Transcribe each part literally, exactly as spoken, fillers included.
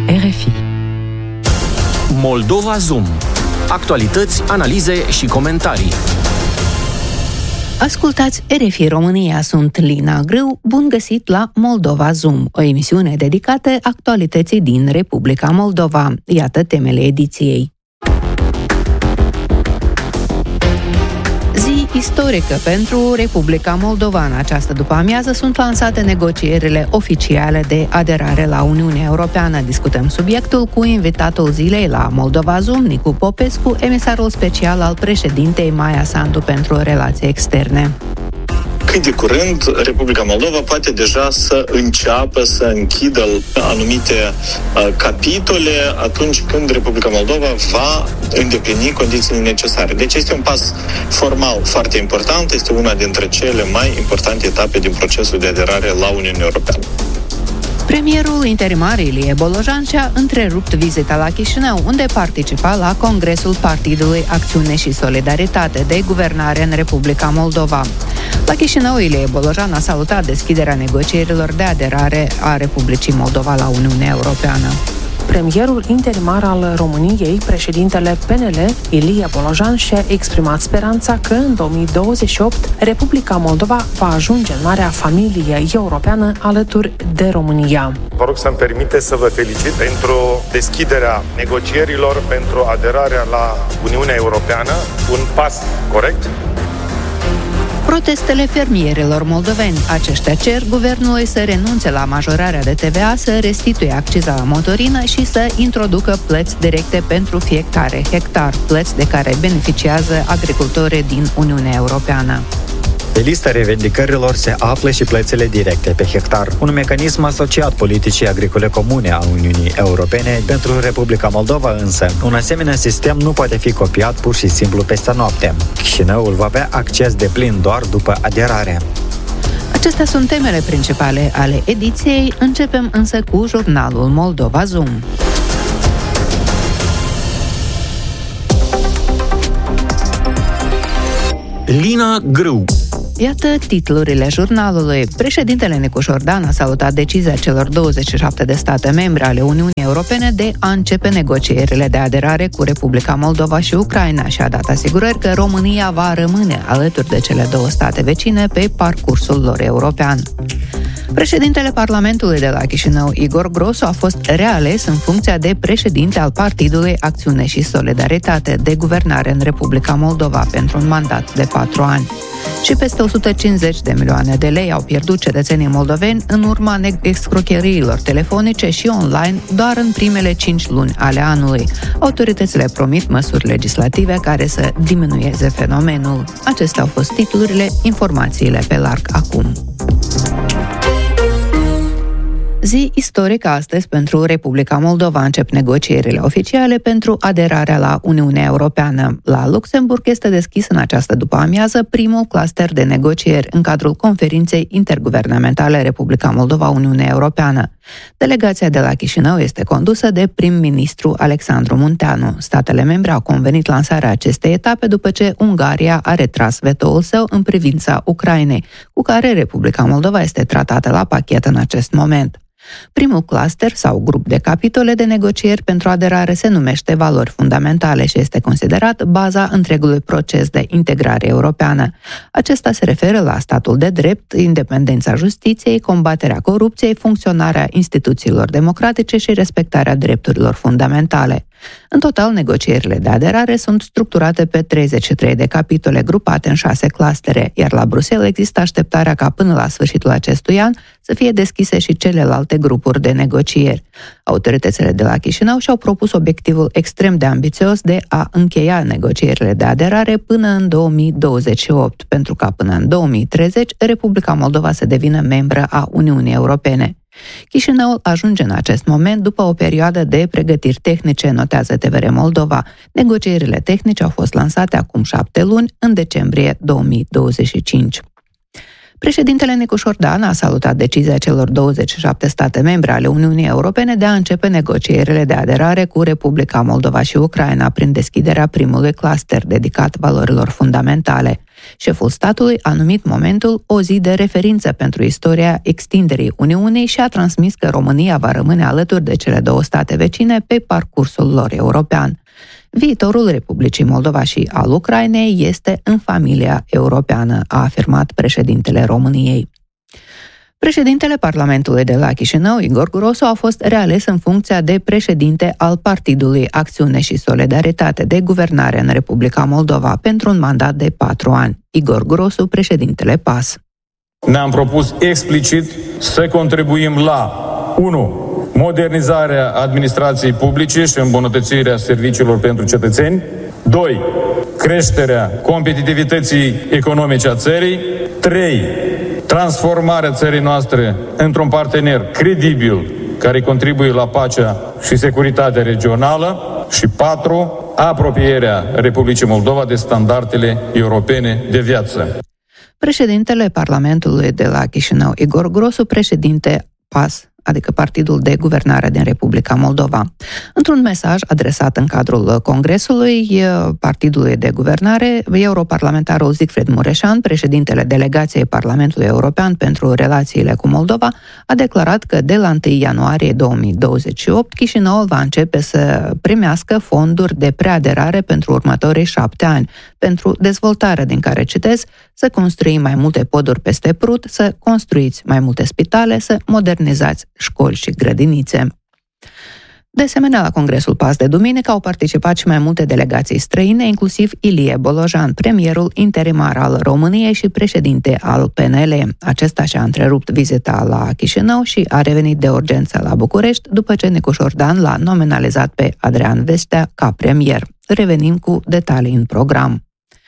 R F I. Moldova Zoom. Actualități, analize și comentarii. Ascultați R F I România, sunt Lina Grâu, bun găsit la Moldova Zoom, o emisiune dedicată actualității din Republica Moldova. Iată temele ediției. Zi istorică pentru Republica Moldova. În această după-amiază sunt lansate negocierile oficiale de aderare la Uniunea Europeană. Discutăm subiectul cu invitatul zilei la Moldova Zoom, Nicu Popescu, emisarul special al președintei Maia Sandu pentru relații externe. Cât de curând, Republica Moldova poate deja să înceapă să închidă anumite uh, capitole atunci când Republica Moldova va îndeplini condițiile necesare. Deci este un pas formal foarte important, este una dintre cele mai importante etape din procesul de aderare la Uniunea Europeană. Premierul interimar Ilie Bolojan și-a întrerupt vizita la Chișinău, unde participa la Congresul Partidului Acțiune și Solidaritate de Guvernare în Republica Moldova. La Chișinău, Ilie Bolojan a salutat deschiderea negocierilor de aderare a Republicii Moldova la Uniunea Europeană. Premierul interimar al României, președintele P N L, Ilie Bolojan, și-a exprimat speranța că în două mii douăzeci și opt Republica Moldova va ajunge în marea familie europeană alături de România. Vă rog să-mi permite să vă felicit pentru deschiderea negocierilor pentru aderarea la Uniunea Europeană, un pas corect. Protestele fermierilor moldoveni. Aceștia cer guvernului să renunțe la majorarea de T V A, să restituie acciza la motorină și să introducă plăți directe pentru fiecare hectar, plăți de care beneficiază agricultorii din Uniunea Europeană. Pe lista revendicărilor se află și plățile directe pe hectar, un mecanism asociat politicii agricole comune a Uniunii Europene. Pentru Republica Moldova însă, un asemenea sistem nu poate fi copiat pur și simplu peste noapte. Chișinăul va avea acces deplin doar după aderare. Acestea sunt temele principale ale ediției. Începem însă cu jurnalul Moldova Zoom. Lina Grâu. Iată titlurile jurnalului. Președintele Nicu Șordan a salutat decizia celor douăzeci și șapte de state membre ale Uniunii Europene de a începe negocierile de aderare cu Republica Moldova și Ucraina și a dat asigurări că România va rămâne alături de cele două state vecine pe parcursul lor european. Președintele Parlamentului de la Chișinău, Igor Grosu, a fost reales în funcția de președinte al Partidului Acțiune și Solidaritate de Guvernare în Republica Moldova pentru un mandat de patru ani. Și peste o sută cincizeci de milioane de lei au pierdut cetățenii moldoveni în urma escrocheriilor telefonice și online doar în primele cinci luni ale anului. Autoritățile promit măsuri legislative care să diminueze fenomenul. Acestea au fost titlurile, informațiile pe larg acum. Zi istorică astăzi pentru Republica Moldova. Încep negocierile oficiale pentru aderarea la Uniunea Europeană. La Luxemburg este deschis în această după-amiază primul cluster de negocieri în cadrul conferinței interguvernamentale Republica Moldova-Uniunea Europeană. Delegația de la Chișinău este condusă de prim-ministru Alexandru Munteanu. Statele membre au convenit lansarea acestei etape după ce Ungaria a retras veto-ul său în privința Ucrainei, cu care Republica Moldova este tratată la pachet în acest moment. Primul cluster sau grup de capitole de negocieri pentru aderare se numește Valori Fundamentale și este considerat baza întregului proces de integrare europeană. Acesta se referă la statul de drept, independența justiției, combaterea corupției, funcționarea instituțiilor democratice și respectarea drepturilor fundamentale. În total, negocierile de aderare sunt structurate pe treizeci și trei de capitole grupate în șase clustere, iar la Bruxelles există așteptarea ca până la sfârșitul acestui an să fie deschise și celelalte grupuri de negocieri. Autoritățile de la Chișinău și-au propus obiectivul extrem de ambițios de a încheia negocierile de aderare până în două mii douăzeci și opt, pentru ca până în două mii treizeci Republica Moldova să devină membră a Uniunii Europene. Chișinăul ajunge în acest moment după o perioadă de pregătiri tehnice, notează T V R Moldova. Negocierile tehnice au fost lansate acum șapte luni, în decembrie două mii douăzeci și cinci. Președintele Nicu Șordan a salutat decizia celor douăzeci și șapte state membre ale Uniunii Europene de a începe negocierile de aderare cu Republica Moldova și Ucraina prin deschiderea primului cluster dedicat valorilor fundamentale. Șeful statului a numit momentul o zi de referință pentru istoria extinderii Uniunii și a transmis că România va rămâne alături de cele două state vecine pe parcursul lor european. Viitorul Republicii Moldova și al Ucrainei este în familia europeană, a afirmat președintele României. Președintele Parlamentului de la Chișinău, Igor Grosu, a fost reales în funcția de președinte al Partidului Acțiune și Solidaritate de Guvernare în Republica Moldova pentru un mandat de patru ani. Igor Grosu, președintele P A S. Ne-am propus explicit să contribuim la unu. Modernizarea administrației publice și îmbunătățirea serviciilor pentru cetățeni. doi. Creșterea competitivității economice a țării. trei. Transformarea țării noastre într-un partener credibil care contribuie la pacea și securitatea regională. Și patru. Apropierea Republicii Moldova de standardele europene de viață. Președintele Parlamentului de la Chișinău, Igor Grosu, președinte P A S, adică Partidul de Guvernare din Republica Moldova. Într-un mesaj adresat în cadrul Congresului Partidului de Guvernare, europarlamentarul Siegfried Mureșan, președintele Delegației Parlamentului European pentru relațiile cu Moldova, a declarat că de la întâi ianuarie două mii douăzeci și opt Chișinăul va începe să primească fonduri de preaderare pentru următorii șapte ani, pentru dezvoltare, din care citez, să construim mai multe poduri peste Prut, să construiți mai multe spitale, să modernizați școli și grădinițe. De asemenea, la Congresul P A S de duminică au participat și mai multe delegații străine, inclusiv Ilie Bolojan, premierul interimar al României și președinte al P N L. Acesta și-a întrerupt vizita la Chișinău și a revenit de urgență la București după ce Nicu Șordan l-a nominalizat pe Adrian Vestea ca premier. Revenim cu detalii în program.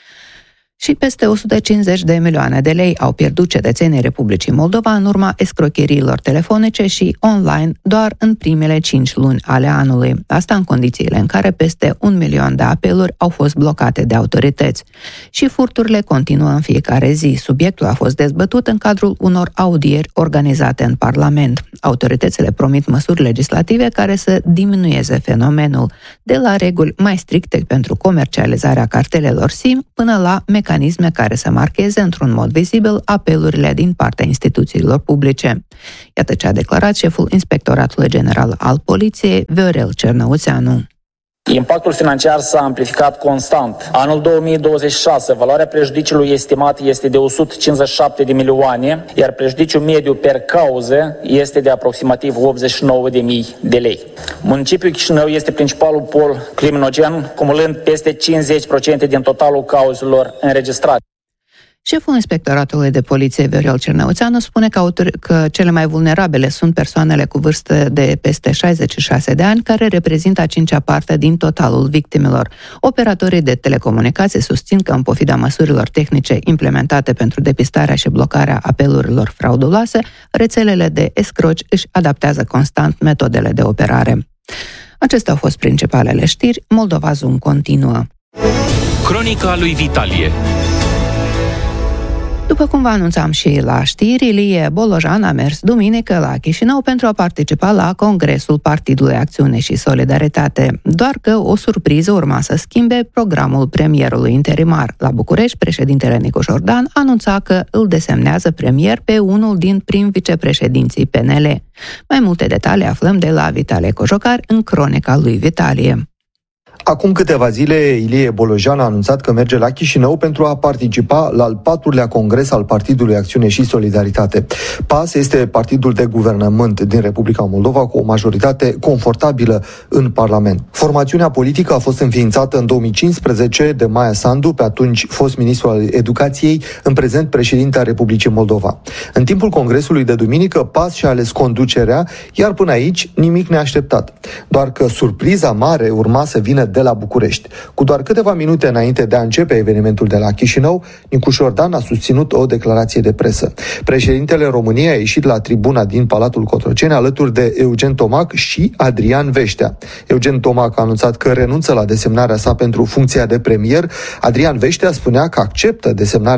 Și peste o sută cincizeci de milioane de lei au pierdut cetățenii Republicii Moldova în urma escrocheriilor telefonice și online doar în primele cinci luni ale anului. Asta în condițiile în care peste un milion de apeluri au fost blocate de autorități. Și furturile continuă în fiecare zi. Subiectul a fost dezbătut în cadrul unor audieri organizate în Parlament. Autoritățile promit măsuri legislative care să diminueze fenomenul, de la reguli mai stricte pentru comercializarea cartelelor SIM până la mecanisme mecanisme care să marcheze într-un mod vizibil apelurile din partea instituțiilor publice. Iată ce a declarat șeful Inspectoratului General al Poliției, Viorel Cernăuțeanu. Impactul financiar s-a amplificat constant. Anul două mii douăzeci și șase, valoarea prejudiciului estimat este de o sută cincizeci și șapte de milioane, iar prejudiciul mediu per cauză este de aproximativ optzeci și nouă de mii de lei. Municipiul Chișinău este principalul pol criminogen, cumulând peste cincizeci la sută din totalul cauzelor înregistrate. Șeful Inspectoratului de Poliție, Viorel Cernăuțeanu, spune că, autor- că cele mai vulnerabile sunt persoanele cu vârstă de peste șaizeci și șase de ani, care reprezintă a cincea parte din totalul victimelor. Operatorii de telecomunicații susțin că, în pofida măsurilor tehnice implementate pentru depistarea și blocarea apelurilor frauduloase, rețelele de escroci își adaptează constant metodele de operare. Acestea au fost principalele știri. Moldova Zoom continuă. Cronica lui Vitalie. După cum vă anunțam și la știri, Ilie Bolojan a mers duminică la Chișinău pentru a participa la Congresul Partidului Acțiune și Solidaritate. Doar că o surpriză urma să schimbe programul premierului interimar. La București, președintele Nicu Șordan anunța că îl desemnează premier pe unul din prim-vicepreședinții P N L. Mai multe detalii aflăm de la Vitalie Cojocar în cronica lui Vitalie. Acum câteva zile, Ilie Bolojan a anunțat că merge la Chișinău pentru a participa la al patrulea congres al Partidului Acțiune și Solidaritate. P A S este partidul de guvernământ din Republica Moldova cu o majoritate confortabilă în Parlament. Formațiunea politică a fost înființată în două mii cincisprezece de Maia Sandu, pe atunci fost ministru al Educației, în prezent președinte al Republicii Moldova. În timpul congresului de duminică, P A S și-a ales conducerea, iar până aici nimic neașteptat. Doar că surpriza mare urma să vină de la București. Cu doar câteva minute înainte de a începe evenimentul de la Chișinău, Nicu Șordan a susținut o declarație de presă. Președintele României a ieșit la tribuna din Palatul Cotroceni alături de Eugen Tomac și Adrian Vestea. Eugen Tomac a anunțat că renunță la desemnarea sa pentru funcția de premier. Adrian Vestea spunea că acceptă desemnarea sa.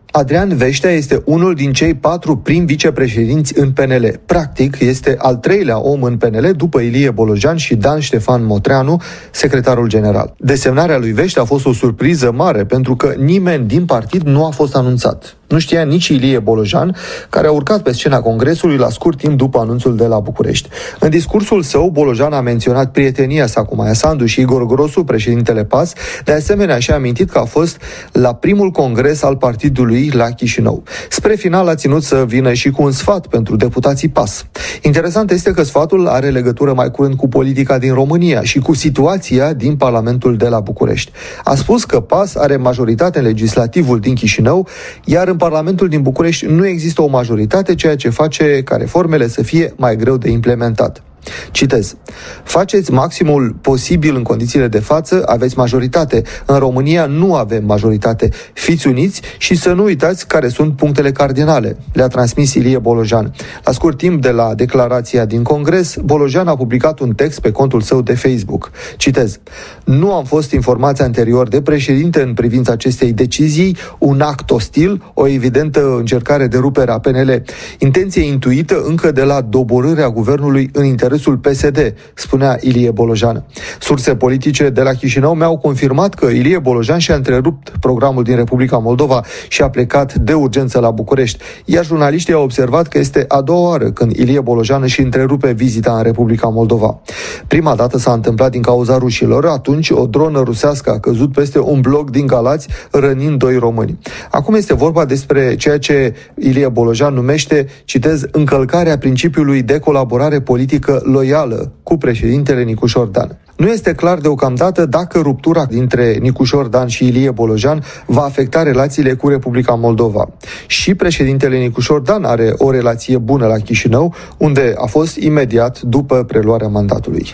Adrian Veștea este unul din cei patru prim vicepreședinți în P N L. Practic, este al treilea om în P N L după Ilie Bolojan și Dan Ștefan Motreanu, secretarul general. Desemnarea lui Veștea a fost o surpriză mare pentru că nimeni din partid nu a fost anunțat. Nu știa nici Ilie Bolojan, care a urcat pe scena Congresului la scurt timp după anunțul de la București. În discursul său, Bolojan a menționat prietenia sa cu Maia Sandu și Igor Grosu, președintele P A S. De asemenea, și-a amintit că a fost la primul congres al partidului la Chișinău. Spre final a ținut să vină și cu un sfat pentru deputații P A S. Interesant este că sfatul are legătură mai curând cu politica din România și cu situația din Parlamentul de la București. A spus că P A S are majoritate în legislativul din Chișinău, iar în Parlamentul din București nu există o majoritate, ceea ce face ca reformele să fie mai greu de implementat. Citez: faceți maximul posibil în condițiile de față, aveți majoritate. În România nu avem majoritate. Fiți uniți și să nu uitați care sunt punctele cardinale, le-a transmis Ilie Bolojan. La scurt timp de la declarația din Congres, Bolojan a publicat un text pe contul său de Facebook. Citez: nu am fost informați anterior de președinte în privința acestei decizii, un act ostil, o evidentă încercare de rupere a P N L, intenție intuită încă de la doborârea guvernului în interesul P S D, spunea Ilie Bolojan. Surse politice de la Chișinău mi-au confirmat că Ilie Bolojan și-a întrerupt programul din Republica Moldova și a plecat de urgență la București, iar jurnaliștii au observat că este a doua oară când Ilie Bolojan își întrerupe vizita în Republica Moldova. Prima dată s-a întâmplat din cauza rușilor, atunci o dronă rusească a căzut peste un bloc din Galați, rănind doi români. Acum este vorba despre ceea ce Ilie Bolojan numește, citez, încălcarea principiului de colaborare politică loială cu președintele Nicușor Dan. Nu este clar deocamdată dacă ruptura dintre Nicușor Dan și Ilie Bolojan va afecta relațiile cu Republica Moldova. Și președintele Nicușor Dan are o relație bună la Chișinău, unde a fost imediat după preluarea mandatului.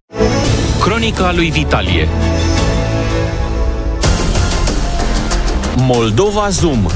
Cronica lui Vitalie. Moldova Zoom.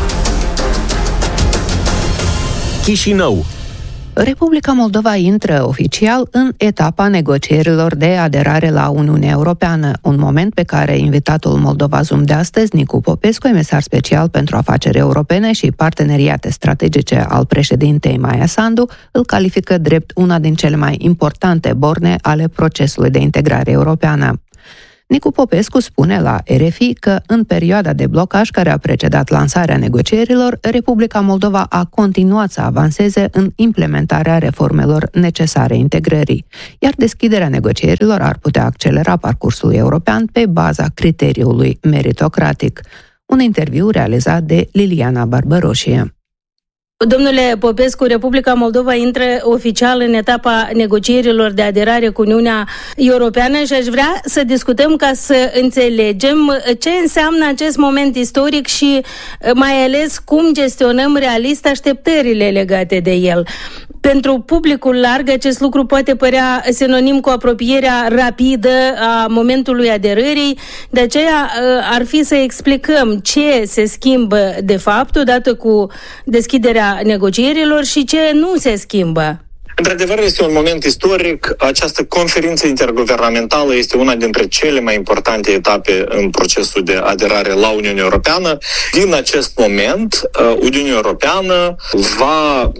Chișinău. Republica Moldova intră oficial în etapa negocierilor de aderare la Uniunea Europeană, un moment pe care invitatul Moldova Zoom de astăzi, Nicu Popescu, emisar special pentru afaceri europene și parteneriate strategice al președintei Maia Sandu, îl califică drept una din cele mai importante borne ale procesului de integrare europeană. Nicu Popescu spune la R F I că în perioada de blocaj care a precedat lansarea negocierilor, Republica Moldova a continuat să avanseze în implementarea reformelor necesare integrării, iar deschiderea negocierilor ar putea accelera parcursul european pe baza criteriului meritocratic. Un interviu realizat de Liliana Barbăroșie. Domnule Popescu, Republica Moldova intră oficial în etapa negocierilor de aderare cu Uniunea Europeană și aș vrea să discutăm ca să înțelegem ce înseamnă acest moment istoric și mai ales cum gestionăm realist așteptările legate de el. Pentru publicul larg, acest lucru poate părea sinonim cu apropierea rapidă a momentului aderării, de aceea ar fi să explicăm ce se schimbă de fapt odată cu deschiderea negocierilor și ce nu se schimbă. Într-adevăr, este un moment istoric. Această conferință interguvernamentală este una dintre cele mai importante etape în procesul de aderare la Uniunea Europeană. Din acest moment, Uniunea Europeană va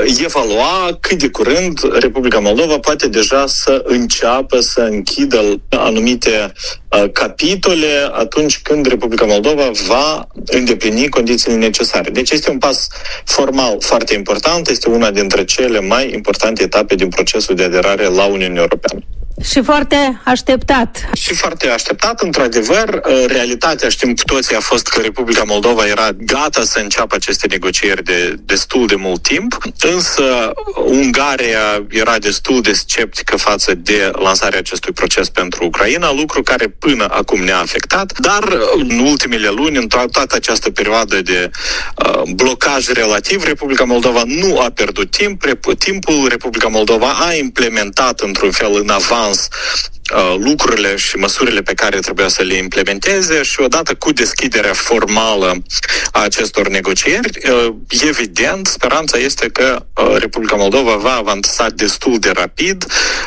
evalua cât de curând Republica Moldova poate deja să înceapă să închidă anumite capitole atunci când Republica Moldova va îndeplini condițiile necesare. Deci este un pas formal foarte important, este una dintre cele mai importante etape din procesul de aderare la Uniunea Europeană. Și foarte așteptat. Și foarte așteptat, într-adevăr. Realitatea, știm cu toții, a fost că Republica Moldova era gata să înceapă aceste negocieri de destul de mult timp, însă Ungaria era destul de sceptică față de lansarea acestui proces pentru Ucraina, lucru care până acum ne-a afectat, dar în ultimele luni, în to- toată această perioadă de uh, blocaj relativ, Republica Moldova nu a pierdut timp. Rep- timpul Republica Moldova a implementat într-un fel în avans lucrurile și măsurile pe care trebuia să le implementeze și odată cu deschiderea formală a acestor negocieri, evident, speranța este că Republica Moldova va avansa destul de rapid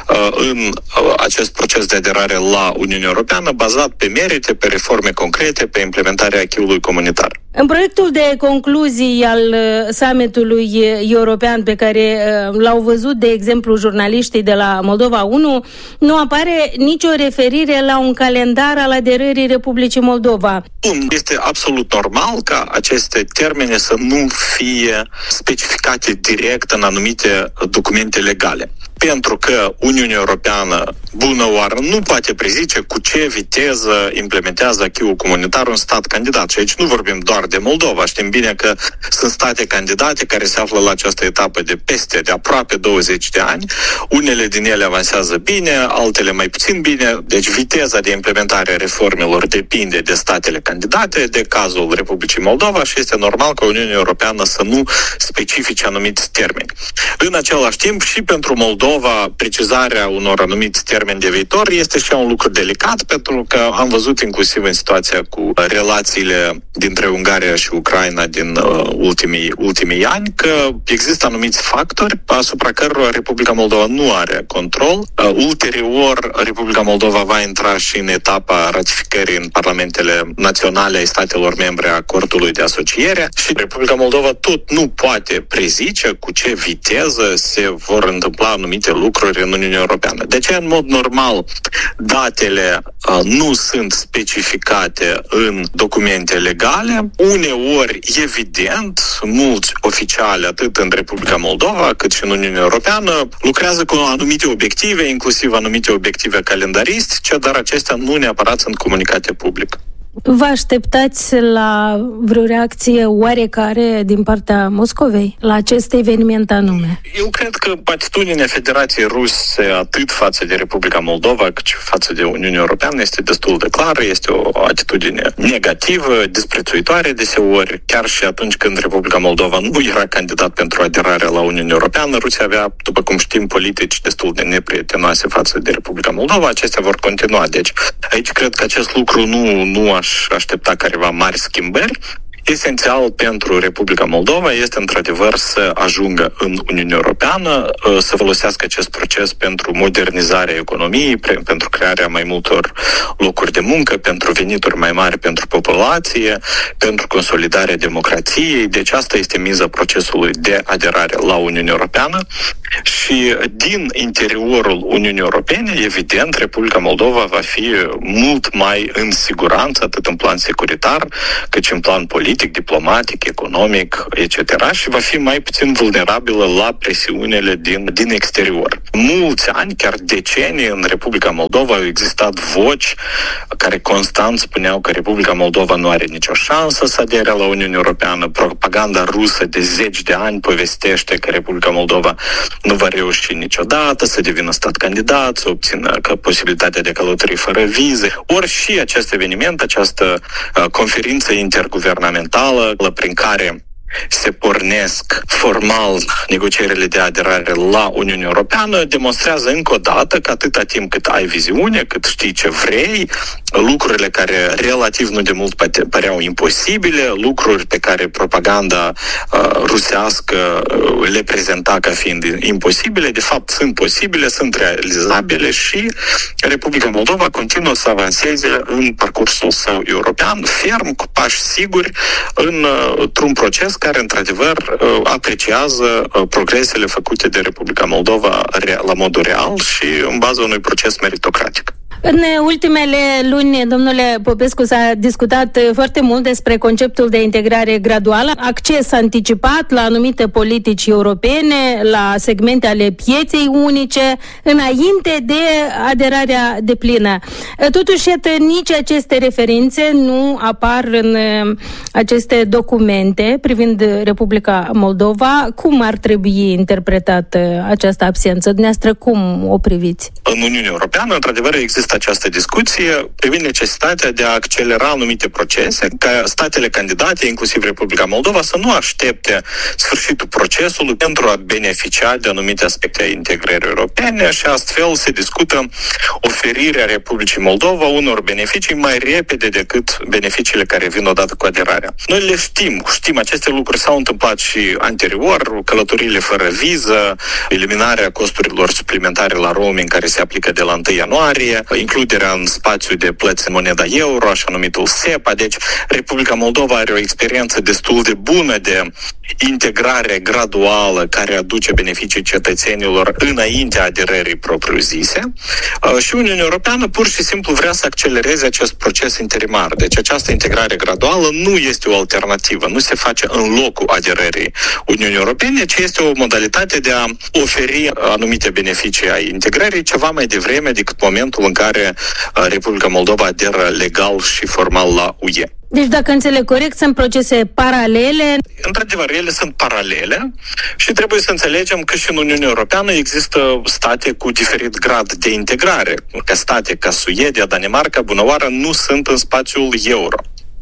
în acest proces de aderare la Uniunea Europeană, bazat pe merite, pe reforme concrete, pe implementarea acquis-ului comunitar. În proiectul de concluzii al summitului european pe care l-au văzut, de exemplu, jurnaliștii de la Moldova unu, nu apare nicio referire la un calendar al aderării Republicii Moldova. Este absolut normal ca aceste termene să nu fie specificate direct în anumite documente legale. Pentru că Uniunea Europeană, bună oară, nu poate prezice cu ce viteză implementează acquis-ul comunitar un stat candidat. Și aici nu vorbim doar de Moldova. Știm bine că sunt state candidate care se află la această etapă de peste, de aproape douăzeci de ani. Unele din ele avansează bine, altele mai puțin bine. Deci viteza de implementare a reformelor depinde de statele candidate, de cazul Republicii Moldova și este normal ca Uniunea Europeană să nu specifice anumiți termeni. În același timp și pentru Moldova precizarea unor anumiți termeni de viitor este și un lucru delicat, pentru că am văzut inclusiv în situația cu relațiile dintre Ungaria și Ucraina din uh, ultimii, ultimii ani, că există anumiți factori asupra cărora Republica Moldova nu are control. Uh, ulterior, Republica Moldova va intra și în etapa ratificării în parlamentele naționale ai statelor membre a acordului de asociere și Republica Moldova tot nu poate prezice cu ce viteză se vor întâmpla anumite lucruri în Uniunea Europeană. De ce, în mod normal, datele uh, nu sunt specificate în documente legale? Uneori, evident, mulți oficiali, atât în Republica Moldova, cât și în Uniunea Europeană, lucrează cu anumite obiective, inclusiv anumite obiective calendaristice, dar acestea nu neapărat sunt comunicate public. Vă așteptați la vreo reacție oarecare din partea Moscovei la acest eveniment anume? Eu cred că atitudinea Federației Ruse atât față de Republica Moldova cât și față de Uniunea Europeană este destul de clară, este o atitudine negativă, disprețuitoare deseori, chiar și atunci când Republica Moldova nu era candidat pentru aderarea la Uniunea Europeană, Rusia avea, după cum știm, politici destul de neprietenoase față de Republica Moldova, acestea vor continua. Deci aici cred că acest lucru nu, nu aș aștepta careva mari schimbări. Esențial pentru Republica Moldova este într-adevăr să ajungă în Uniunea Europeană, să folosească acest proces pentru modernizarea economiei, pentru crearea mai multor locuri de muncă, pentru venituri mai mari pentru populație, pentru consolidarea democrației. Deci asta este miza procesului de aderare la Uniunea Europeană și din interiorul Uniunii Europene, evident, Republica Moldova va fi mult mai în siguranță, atât în plan securitar, cât și în plan politic, diplomatic, economic, et cetera și va fi mai puțin vulnerabilă la presiunile din, din exterior. Mulți ani, chiar decenii, în Republica Moldova au existat voci care constant spuneau că Republica Moldova nu are nicio șansă să adere la Uniunea Europeană. Propaganda rusă de zeci de ani povestește că Republica Moldova nu va reuși niciodată să devină stat candidat, să obțină că posibilitatea de călătorii fără vize. Ori și acest eveniment, această uh, conferință interguvernamentală prin care se pornesc formal negocierile de aderare la Uniunea Europeană, demonstrează încă o dată că atâta timp cât ai viziune, cât știi ce vrei, lucrurile care relativ nu de mult păreau imposibile, lucruri pe care propaganda uh, rusească uh, le prezenta ca fiind imposibile, de fapt sunt posibile, sunt realizabile și Republica Moldova continuă să avanseze în parcursul său european, ferm, cu pași siguri, în, uh, într-un proces care, într-adevăr, apreciază progresele făcute de Republica Moldova la modul real și în baza unui proces meritocratic. În ultimele luni, domnule Popescu, s-a discutat foarte mult despre conceptul de integrare graduală, acces anticipat la anumite politici europene, la segmente ale pieței unice, înainte de aderarea deplină. Totuși, iată, nici aceste referințe nu apar în aceste documente privind Republica Moldova. Cum ar trebui interpretată această absență? Dumneavoastră, cum o priviți? În Uniunea Europeană, într-adevăr, există această discuție privind necesitatea de a accelera anumite procese, ca statele candidate, inclusiv Republica Moldova, să nu aștepte sfârșitul procesului pentru a beneficia de anumite aspecte ale integrării europene și astfel se discută oferirea Republicii Moldova unor beneficii mai repede decât beneficiile care vin odată cu aderarea. Noi le știm, știm, aceste lucruri s-au întâmplat și anterior, călătoriile fără viză, eliminarea costurilor suplimentare la roaming care se aplică de la întâi ianuarie, includerea în spațiu de plăți în moneda euro, așa numitul SEPA. Deci Republica Moldova are o experiență destul de bună de integrare graduală care aduce beneficii cetățenilor înaintea aderării propriu-zise și Uniunea Europeană pur și simplu vrea să accelereze acest proces interimar. Deci această integrare graduală nu este o alternativă, nu se face în locul aderării Uniunii Europene, ci este o modalitate de a oferi anumite beneficii ai integrării ceva mai devreme decât momentul în care Republica Moldova aderă legal și formal la U E. Deci, dacă înțeleg corect, sunt procese paralele? Într-adevăr, ele sunt paralele și trebuie să înțelegem că și în Uniunea Europeană există state cu diferit grad de integrare. Ca state ca Suedia, Danemarca, bunăoară, nu sunt în spațiul euro.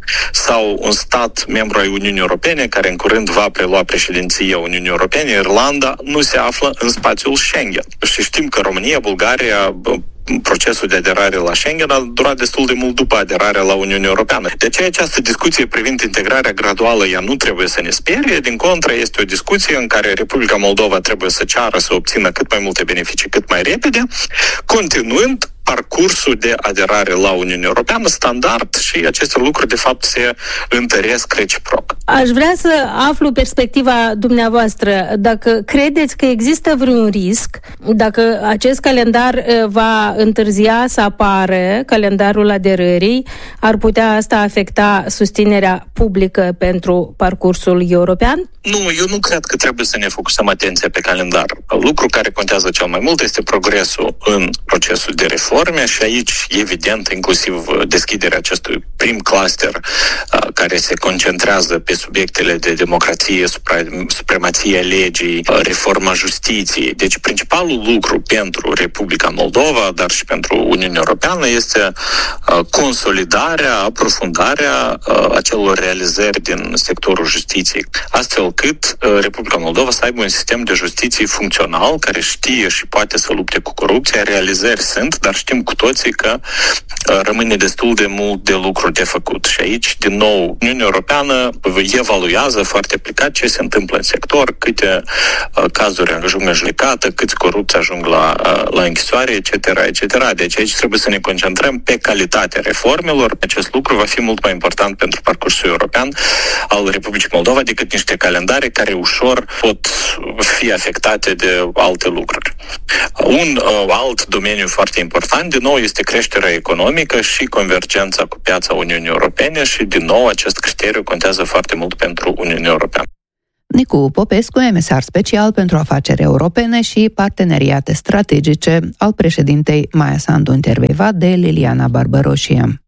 Sau un stat membru ai Uniunii Europene, care în curând va prelua președinția Uniunii Europene, Irlanda, nu se află în spațiul Schengen. Și știm că România, Bulgaria, procesul de aderare la Schengen a durat destul de mult după aderarea la Uniunea Europeană. De aceea această discuție privind integrarea graduală, ea nu trebuie să ne sperie, din contră este o discuție în care Republica Moldova trebuie să ceară să obțină cât mai multe beneficii cât mai repede, continuând parcursul de aderare la Uniunea Europeană standard și aceste lucruri de fapt se întăresc reciproc. Aș vrea să aflu perspectiva dumneavoastră. Dacă credeți că există vreun risc, dacă acest calendar va întârzia să apară, calendarul aderării, ar putea asta afecta susținerea publică pentru parcursul european? Nu, eu nu cred că trebuie să ne focusăm atenția pe calendar. Lucrul care contează cel mai mult este progresul în procesul de reforme și aici, evident, inclusiv deschiderea acestui prim cluster care se concentrează pe subiectele de democrație, supremația legii, reforma justiției. Deci, principalul lucru pentru Republica Moldova, dar și pentru Uniunea Europeană, este consolidarea, aprofundarea acelor realizări din sectorul justiției, astfel cât Republica Moldova să aibă un sistem de justiție funcțional, care știe și poate să lupte cu corupția. Realizări sunt, dar știm cu toții că rămâne destul de mult de lucru de făcut. Și aici, din nou, Uniunea Europeană evaluează foarte aplicat ce se întâmplă în sector, câte cazuri ajung în judecată, câți corupți ajung la, la închisoare, et cetera, et cetera. Deci aici trebuie să ne concentrăm pe calitatea reformelor. Acest lucru va fi mult mai important pentru parcursul european al Republicii Moldova decât niște calendare care ușor pot fi afectate de alte lucruri. Un uh, alt domeniu foarte important, din nou, este creșterea economică și convergența cu piața Uniunii Europene și, din nou, acest criteriu contează foarte mult pentru Uniunea Europeană. Nicu Popescu, emisar special pentru afaceri europene și parteneriate strategice al președintei Maia Sandu, intervievat de Liliana Barbaroșie.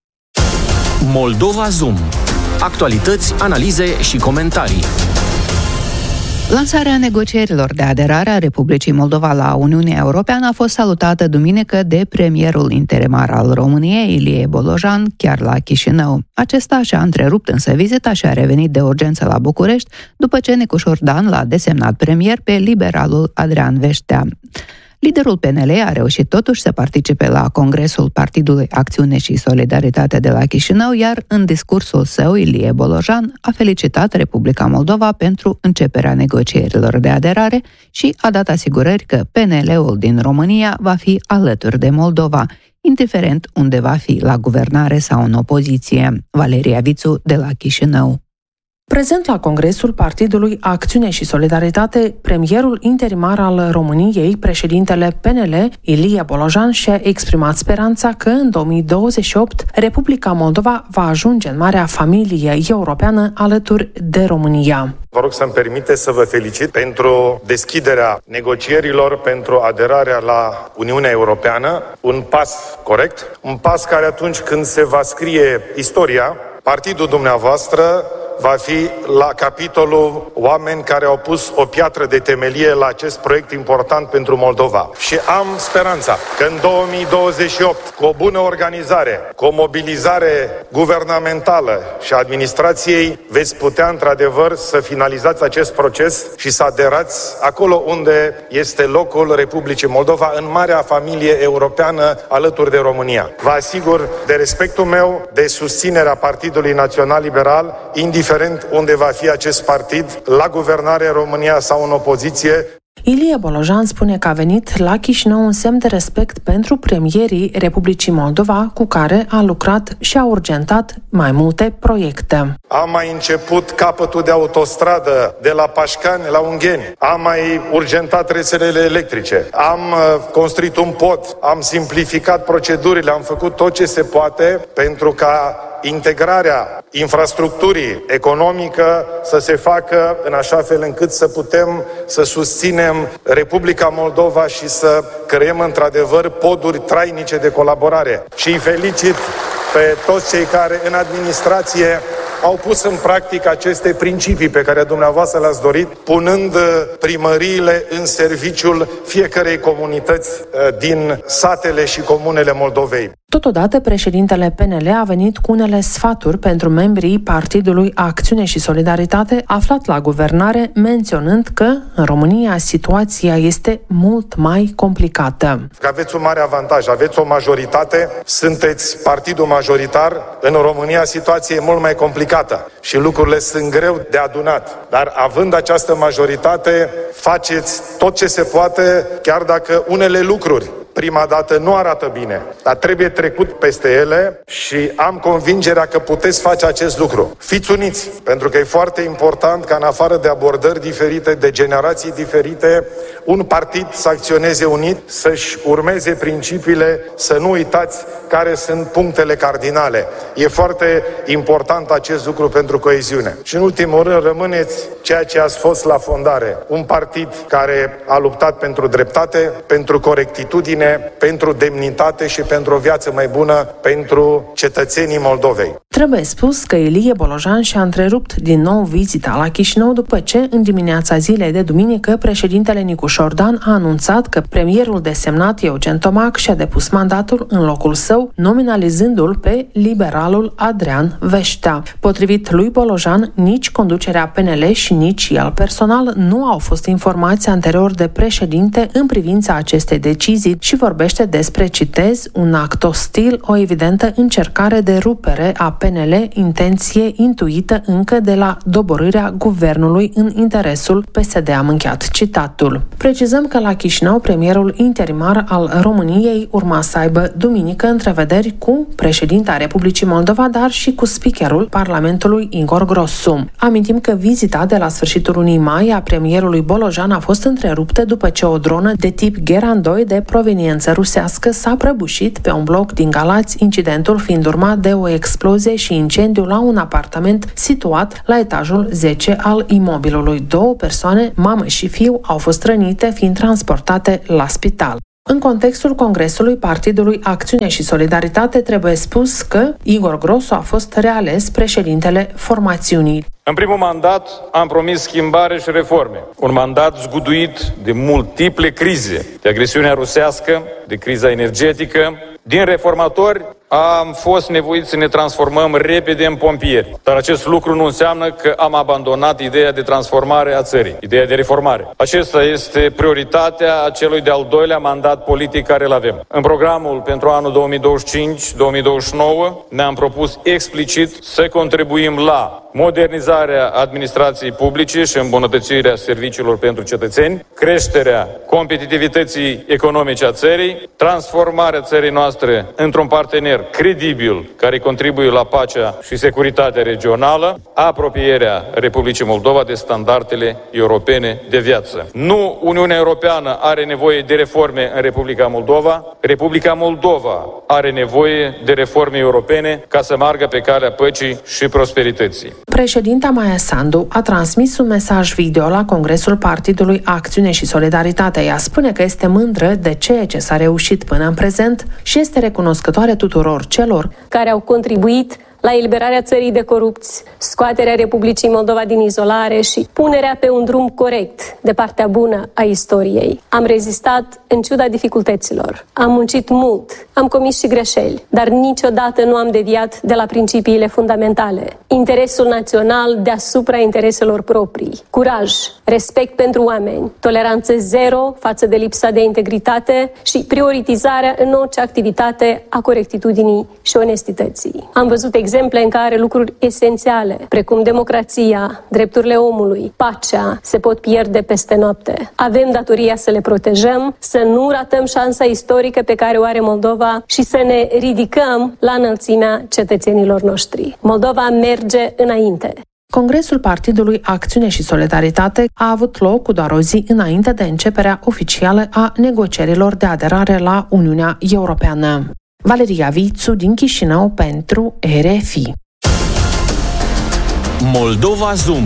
Moldova Zoom. Actualități, analize și comentarii. Lansarea negocierilor de aderare a Republicii Moldova la Uniunea Europeană a fost salutată duminică de premierul interimar al României, Ilie Bolojan, chiar la Chișinău. Acesta și-a întrerupt însă vizita și a revenit de urgență la București, după ce Nicu Șordan l-a desemnat premier pe liberalul Adrian Veștea. Liderul P N L a reușit totuși să participe la Congresul Partidului Acțiune și Solidaritate de la Chișinău, iar în discursul său, Ilie Bolojan a felicitat Republica Moldova pentru începerea negocierilor de aderare și a dat asigurări că P N L-ul din România va fi alături de Moldova, indiferent unde va fi, la guvernare sau în opoziție. Valeria Vițu de la Chișinău. Prezent la Congresul Partidului Acțiune și Solidaritate, premierul interimar al României, președintele P N L, Ilie Bolojan, și-a exprimat speranța că în două mii douăzeci și opt Republica Moldova va ajunge în marea familie europeană alături de România. Vă rog să-mi permite să vă felicit pentru deschiderea negocierilor pentru aderarea la Uniunea Europeană, un pas corect, un pas care atunci când se va scrie istoria, partidul dumneavoastră va fi la capitolul oameni care au pus o piatră de temelie la acest proiect important pentru Moldova. Și am speranța că în două mii douăzeci și opt, cu o bună organizare, cu o mobilizare guvernamentală și a administrației, veți putea într-adevăr să finalizați acest proces și să aderați acolo unde este locul Republicii Moldova, în marea familie europeană alături de România. Vă asigur de respectul meu, de susținerea Partidului Național Liberal, indiferent unde va fi acest partid, la guvernare în România sau în opoziție. Ilie Bolojan spune că a venit la Chișinău un semn de respect pentru premierii Republicii Moldova, cu care a lucrat și a urgentat mai multe proiecte. Am mai început capătul de autostradă de la Pașcani la Ungheni. Am mai urgentat rețelele electrice. Am construit un pod. Am simplificat procedurile. Am făcut tot ce se poate pentru ca integrarea infrastructurii economică să se facă în așa fel încât să putem să susținem Republica Moldova și să creăm într-adevăr poduri trainice de colaborare. Și îi felicit pe toți cei care în administrație au pus în practică aceste principii pe care dumneavoastră le-ați dorit, punând primăriile în serviciul fiecărei comunități din satele și comunele Moldovei. Totodată, președintele P N L a venit cu unele sfaturi pentru membrii Partidului Acțiune și Solidaritate aflat la guvernare, menționând că în România situația este mult mai complicată. Aveți un mare avantaj, aveți o majoritate, sunteți partidul majoritar, în România situația e mult mai complicată și lucrurile sunt greu de adunat. Dar având această majoritate, faceți tot ce se poate, chiar dacă unele lucruri prima dată nu arată bine, dar trebuie trecut peste ele și am convingerea că puteți face acest lucru. Fiți uniți, pentru că e foarte important ca în afară de abordări diferite, de generații diferite, un partid să acționeze unit, să-și urmeze principiile, să nu uitați care sunt punctele cardinale. E foarte important acest lucru pentru coeziune. Și în ultimul rând rămâneți ceea ce ați fost la fondare. Un partid care a luptat pentru dreptate, pentru corectitudine, pentru demnitate și pentru o viață mai bună pentru cetățenii Moldovei. Trebuie spus că Ilie Bolojan și-a întrerupt din nou vizita la Chișinău după ce, în dimineața zilei de duminică, președintele Nicu Șordan a anunțat că premierul desemnat Eugen Tomac și-a depus mandatul în locul său, nominalizându-l pe liberalul Adrian Veștea. Potrivit lui Bolojan, nici conducerea P N L și nici el personal nu au fost informați anterior de președinte în privința acestei decizii și vorbește despre, citez, un act ostil, o evidentă încercare de rupere a P N L, intenție intuită încă de la doborârea guvernului în interesul P S D. Am încheiat citatul. Precizăm că la Chișinău, premierul interimar al României urma să aibă duminică întrevederi cu președinta Republicii Moldova, dar și cu speakerul Parlamentului Igor Grosu. Amintim că vizita de la sfârșitul lunii mai a premierului Bolojan a fost întreruptă după ce o dronă de tip Geran doi de proveniență rusească s-a prăbușit pe un bloc din Galați, incidentul fiind urmat de o explozie și incendiu la un apartament situat la etajul zece al imobilului. Două persoane, mamă și fiu, au fost rănite, fiind transportate la spital. În contextul Congresului Partidului Acțiune și Solidaritate trebuie spus că Igor Grosu a fost reales președintele formațiunii. În primul mandat am promis schimbare și reforme. Un mandat zguduit de multiple crize, de agresiunea rusească, de criza energetică. Din reformatori am fost nevoiți să ne transformăm repede în pompieri. Dar acest lucru nu înseamnă că am abandonat ideea de transformare a țării, ideea de reformare. Acesta este prioritatea celui de-al doilea mandat politic care îl avem. În programul pentru anul două mii douăzeci și cinci două mii douăzeci și nouă ne-am propus explicit să contribuim la modernizarea administrației publice și îmbunătățirea serviciilor pentru cetățeni, creșterea competitivității economice a țării, transformarea țării noastre într-un partener credibil care contribuie la pacea și securitatea regională, apropierea Republicii Moldova de standardele europene de viață. Nu Uniunea Europeană are nevoie de reforme în Republica Moldova, Republica Moldova are nevoie de reforme europene ca să meargă pe calea păcii și prosperității. Președinta Maia Sandu a transmis un mesaj video la Congresul Partidului Acțiune și Solidaritate. Ea spune că este mândră de ceea ce s-a reușit până în prezent și este recunoscătoare tuturor celor care au contribuit la eliberarea țării de corupți, scoaterea Republicii Moldova din izolare și punerea pe un drum corect de partea bună a istoriei. Am rezistat în ciuda dificultăților. Am muncit mult, am comis și greșeli, dar niciodată nu am deviat de la principiile fundamentale. Interesul național deasupra intereselor proprii, curaj, respect pentru oameni, toleranță zero față de lipsa de integritate și prioritizarea în orice activitate a corectitudinii și onestității. Am văzut exact exemple în care lucruri esențiale, precum democrația, drepturile omului, pacea, se pot pierde peste noapte. Avem datoria să le protejăm, să nu ratăm șansa istorică pe care o are Moldova și să ne ridicăm la înălțimea cetățenilor noștri. Moldova merge înainte. Congresul Partidului Acțiune și Solidaritate a avut loc cu doar o zi înainte de începerea oficială a negocierilor de aderare la Uniunea Europeană. Valeria Vițu din Chișinău pentru R F I. Moldova Zoom.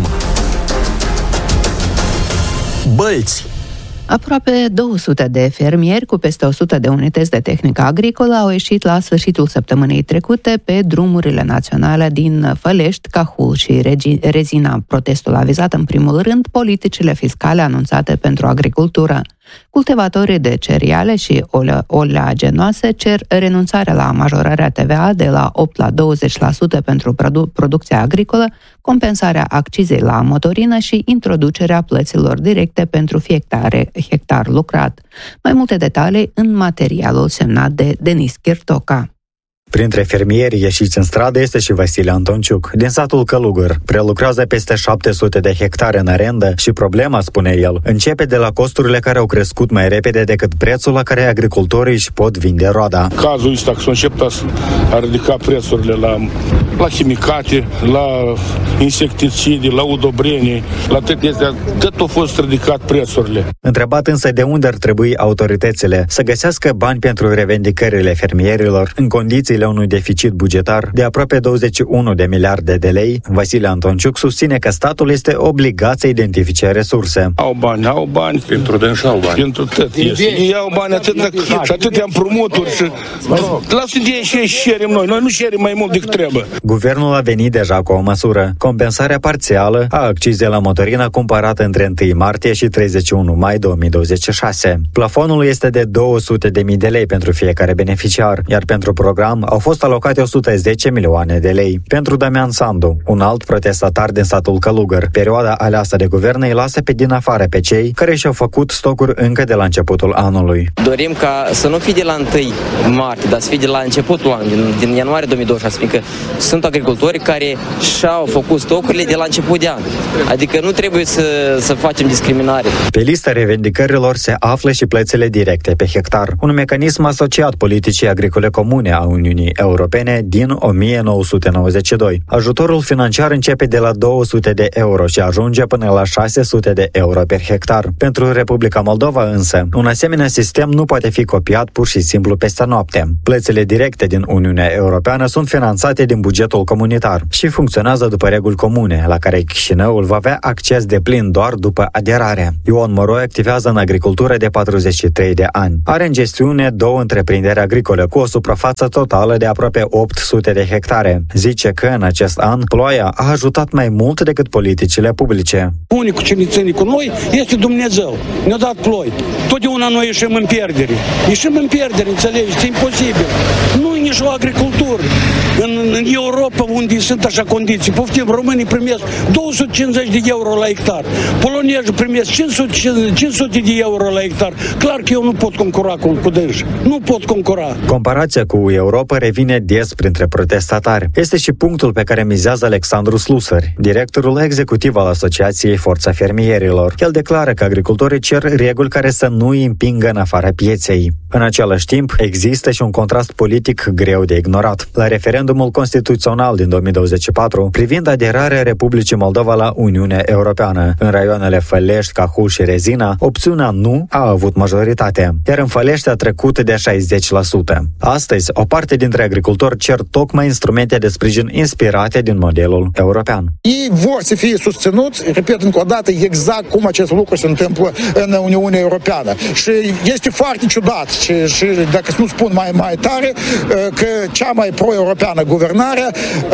Bălți. Aproape două sute de fermieri cu peste o sută de unități de tehnică agricolă au ieșit la sfârșitul săptămânii trecute pe drumurile naționale din Fălești, Cahul și Rezina. Protestul a vizat în primul rând politicile fiscale anunțate pentru agricultură. Cultivatorii de cereale și oleaginoase cer renunțarea la majorarea T V A de la opt la douăzeci la sută pentru produ- producția agricolă, compensarea accizei la motorină și introducerea plăților directe pentru fiecare hectar lucrat. Mai multe detalii în materialul semnat de Denis Chirtoca. Printre fermierii ieșiți în stradă este și Vasile Antonciuc, din satul Călugăr. Prelucrează peste șapte sute de hectare în arendă și problema, spune el, începe de la costurile care au crescut mai repede decât prețul la care agricultorii își pot vinde roada. Cazul ăsta că s-a început a ridica prețurile la, la chimicate, la insecticide, la udobrenii, la toate astea, tot au fost ridicat prețurile. Întrebat însă de unde ar trebui autoritățile să găsească bani pentru revendicările fermierilor în condițiile unui deficit bugetar de aproape douăzeci și unu de miliarde de lei, Vasile Antonciuc susține că statul este obligat să identifice resurse. Au bani, au bani. Pentru dânși au bani. Pentru tot este. Ei au bani atât, și atâtea împrumuturi. Și... Lasă de ei și ei șerim noi. Noi nu șerim mai mult decât trebuie. Guvernul a venit deja cu o măsură. Compensarea parțială a accizei la motorină cumpărată între întâi martie și treizeci și unu mai două mii douăzeci și șase. Plafonul este de două sute de mii de lei pentru fiecare beneficiar, iar pentru program au fost alocate o sută zece milioane de lei. Pentru Damian Sandu, un alt protestatar din satul Călugăr, perioada aleasă de guvern îi lasă pe din afară pe cei care și-au făcut stocuri încă de la începutul anului. Dorim ca să nu fie de la întâi martie, dar să fie de la începutul anului, din, din ianuarie două mii douăzeci și șase, fiindcă sunt agricultori care și-au făcut stocurile de la început de an. Adică nu trebuie să, să facem discriminare. Pe lista revendicărilor se află și plățile directe pe hectar, un mecanism asociat politicii agricole comune a Uniunii Europene din o mie nouă sute nouăzeci și doi. Ajutorul financiar începe de la două sute de euro și ajunge până la șase sute de euro per hectar. Pentru Republica Moldova însă, un asemenea sistem nu poate fi copiat pur și simplu peste noapte. Plățile directe din Uniunea Europeană sunt finanțate din bugetul comunitar și funcționează după reguli comune, la care Chișinăul va avea acces deplin doar după aderare. Ion Moroi activează în agricultură de patruzeci și trei de ani. Are în gestiune două întreprinderi agricole cu o suprafață totală de aproape opt sute de hectare. Zice că în acest an ploaia a ajutat mai mult decât politicile publice. Unicul ce ne ține cu noi este Dumnezeu. Ne-a dat ploi. Totdeauna noi ieșim în pierdere. Ieșim în pierdere, înțelegi? Este imposibil. Nu e nici o agricultură. În, în Europa, unde sunt așa condiții, poftim, românii primesc două sute cincizeci de euro la hectar. Polonezii primesc cinci sute de euro la hectar. Clar că eu nu pot concura cu, cu dânsi. Nu pot concura. Comparația cu Europa revine des printre protestatari. Este și punctul pe care mizează Alexandru Slusări, directorul executiv al Asociației Forța Fermierilor. El declară că agricultorii cer reguli care să nu îi împingă în afara pieței. În același timp, există și un contrast politic greu de ignorat. La referendumul constituțional din două mii douăzeci și patru, privind aderarea Republicii Moldova la Uniunea Europeană, în raioanele Fălești, Cahul și Rezina, opțiunea nu a avut majoritate, iar în Fălești a trecut de șaizeci la sută. Astăzi, o parte dintre agricultori cer tocmai instrumente de sprijin inspirate din modelul european. Ei vor să fie susținuți, repet încă o dată, exact cum acest lucru se întâmplă în Uniunea Europeană. Și este foarte ciudat și, și dacă nu spun mai, mai tare, că cea mai pro-europeană guvernare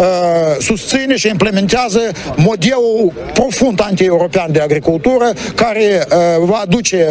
susține și implementează modelul profund anti-european de agricultură care va aduce,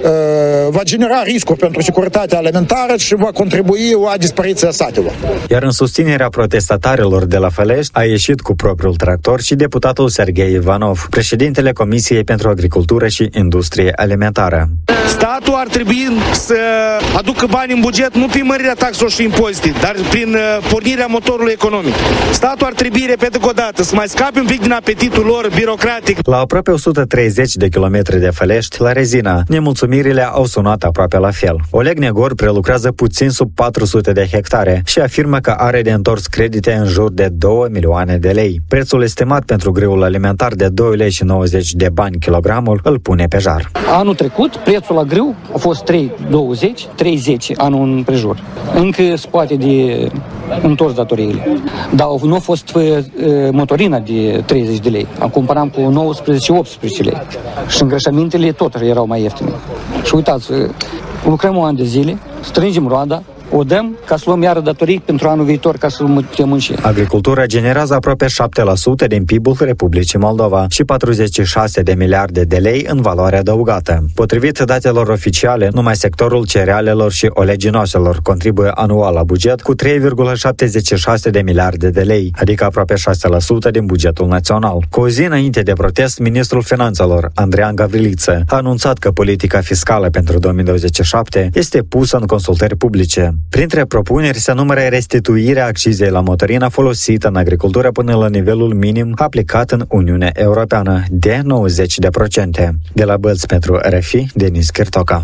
va genera riscuri pentru securitatea alimentară și va contribui la dispariția satelor. Iar în susținerea protestatarilor de la Fălești a ieșit cu propriul tractor și deputatul Serghei Ivanov, președintele Comisiei pentru Agricultură și Industrie Alimentară. Statul ar trebui să aducă bani în buget nu prin mărirea taxelor și impozite, dar prin pornirea motorului economic. Statul ar trebui, repet încă o dată, să mai scape un pic din apetitul lor birocratic. La aproape o sută treizeci de kilometri de Fălești, la Rezina, nemulțumirile au sunat aproape la fel. Oleg Negor prelucrează puțin sub patru sute de hectare și afirmă că are de întors credite în jur de două milioane de lei. Prețul estimat pentru grâul alimentar de doi lei și nouăzeci de bani kilogramul îl pune pe jar. Anul trecut, prețul la grâu a fost trei douăzeci, trei zece anul împrejur. Încă se poate de întors datoriile. Dar nu a fost uh, motorina de treizeci de lei. Am comparat cu nouăsprezece optsprezece lei. Și îngrășămintele tot erau mai ieftine. Și uitați, lucrăm un an de zile, strângem roada, o dăm ca să luăm iară datorii pentru anul viitor, ca să putem munci. Agricultura generează aproape șapte la sută din P I B-ul Republicii Moldova și patruzeci și șase de miliarde de lei în valoare adăugată. Potrivit datelor oficiale, numai sectorul cerealelor și oleginoselor contribuie anual la buget cu trei virgulă șaptezeci și șase de miliarde de lei, adică aproape șase la sută din bugetul național. Cu o zi înainte de protest, ministrul Finanțelor, Andrean Gavriliță, a anunțat că politica fiscală pentru două mii douăzeci și șapte este pusă în consultări publice. Printre propuneri se numără restituirea accizei la motorină folosită în agricultură până la nivelul minim aplicat în Uniunea Europeană de nouăzeci de procente. De la Bălți pentru R F I, Denis Chirtoca.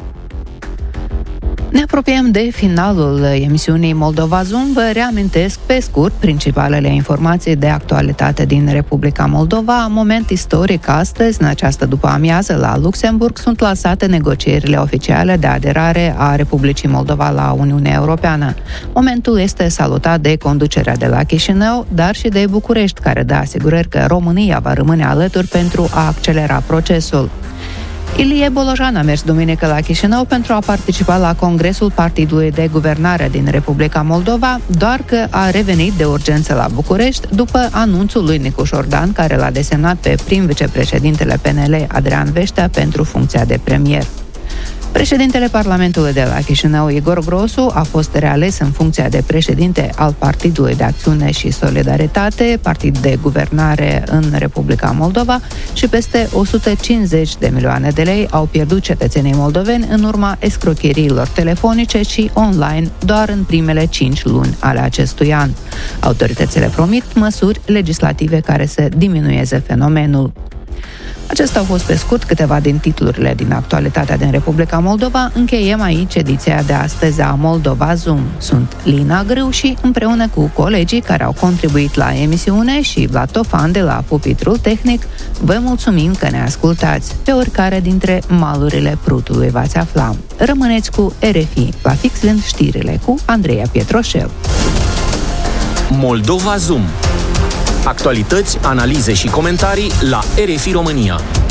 Ne apropiem de finalul emisiunii Moldova Zoom. Vă reamintesc pe scurt principalele informații de actualitate din Republica Moldova. Moment istoric astăzi, în această după-amiază, la Luxemburg, sunt lansate negocierile oficiale de aderare a Republicii Moldova la Uniunea Europeană. Momentul este salutat de conducerea de la Chișinău, dar și de București, care dă asigurări că România va rămâne alături pentru a accelera procesul. Ilie Bolojan a mers duminică la Chișinău pentru a participa la congresul Partidului de Guvernare din Republica Moldova, doar că a revenit de urgență la București după anunțul lui Nicu Șordan, care l-a desemnat pe prim vicepreședintele P N L, Adrian Veștea, pentru funcția de premier. Președintele Parlamentului de la Chișinău, Igor Grosu, a fost reales în funcția de președinte al Partidului de Acțiune și Solidaritate, partid de guvernare în Republica Moldova, și peste o sută cincizeci de milioane de lei au pierdut cetățenii moldoveni în urma escrocheriilor telefonice și online doar în primele cinci luni ale acestui an. Autoritățile promit măsuri legislative care să diminueze fenomenul. Acestea au fost pe scurt câteva din titlurile din actualitatea din Republica Moldova. Încheiem aici ediția de astăzi a Moldova Zoom. Sunt Lina Grâu și împreună cu colegii care au contribuit la emisiune și Vlad Tofan de la pupitrul tehnic, vă mulțumim că ne ascultați. Pe oricare dintre malurile Prutului v-ați afla. Rămâneți cu R F I, la fix lând știrile cu Andreea Pietroșel. Moldova Zoom. Actualități, analize și comentarii la R F I România.